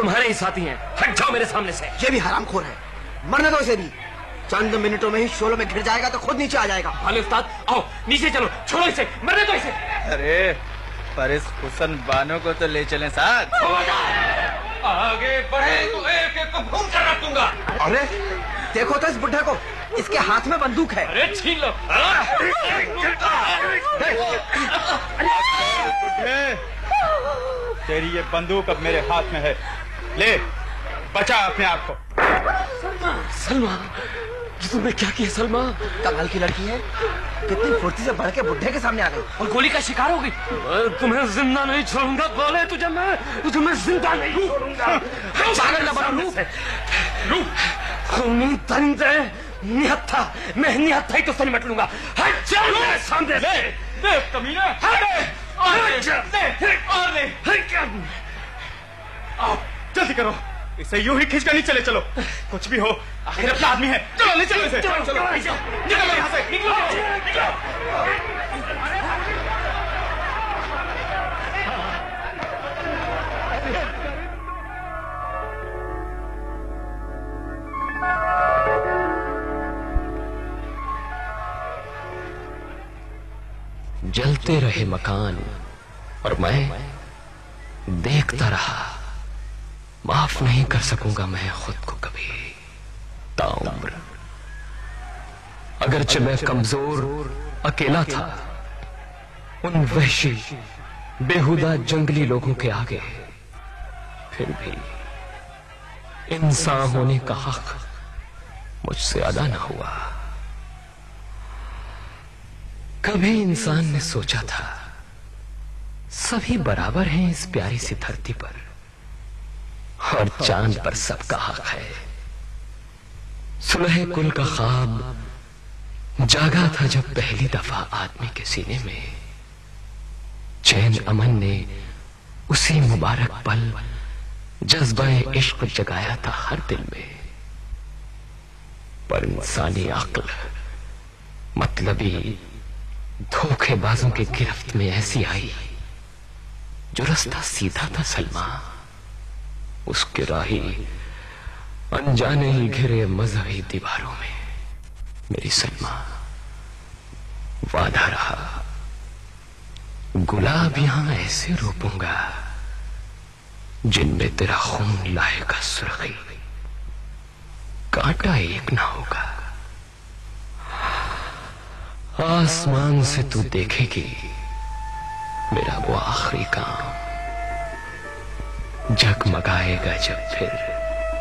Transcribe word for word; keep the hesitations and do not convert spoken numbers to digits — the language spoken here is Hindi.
तुम्हारे ही साथी हैं। हट जाओ मेरे सामने से। ये भी हरामखोर है, मरने दो इसे भी। चंद मिनटों में ही शोलों में घिर जाएगा तो खुद नीचे आ जाएगा। हाले उस्ताद, आओ नीचे चलो, छोड़ो इसे, मरने दो इसे। अरे पर इस हुसन बानो को तो ले चलें साथ। आगे बढ़े तो एक एक को भून कर रख दूंगा। अरे देखो तो इस बुढ़े को, इसके हाथ में बंदूक है। अरे छीन लो। बुढ़े, तेरी ये बंदूक अब मेरे हाथ में है, ले बचा अपने आप को। सलमा, ये तुमने क्या किया सलमा? कमाल की लड़की है, कितनी फुर्ती से बढ़ के बुढ़े के सामने आ गई और गोली का शिकार हो गई। मैं तुम्हें जिंदा नहीं छोड़ूंगा, बोले तुझे मैं तुझे मैं जिंदा नहीं छोड़ूंगा। पागल न बनो। तंदे निहत्था, मैं निहत्था ही तो से निपट लूंगा। हट जा मेरे सामने से। ले कमीना, हट जा। और ले। आओ जल्दी करो, इसे यूं ही खींच कर नहीं चले। चलो कुछ भी हो, आखिर अपना आदमी है। चलो ले चलो इसे। चलो, चलो, निकलो यहाँ से, निकलो, निकलो। जलते रहे मकान और मैं देखता रहा। माफ नहीं कर सकूंगा मैं खुद को कभी ताउम्र। अगरचे मैं कमजोर अकेला था उन वहशी बेहुदा जंगली लोगों के आगे, फिर भी इंसान होने का हक मुझसे अदा न हुआ। कभी इंसान ने सोचा था सभी बराबर हैं इस प्यारी सी धरती पर, और चांद पर सबका हक है। सुलह कुल का ख्वाब जागा था जब पहली दफा आदमी के सीने में। चैन अमन ने उसी मुबारक पल जज्बा इश्क जगाया था हर दिल में। पर इंसानी अक्ल मतलबी धोखेबाजों की गिरफ्त में ऐसी आई, जो रास्ता सीधा था सलमा उसके राही अनजाने ही घिरे मजहबी दीवारों में। मेरी सलमा, वादा रहा गुलाब यहां ऐसे रोपूंगा जिनमें तेरा खून लाएगा सुर्खी, कांटा एक ना होगा। आसमान से तू देखेगी मेरा वो आखिरी काम, जगमगाएगा जब फिर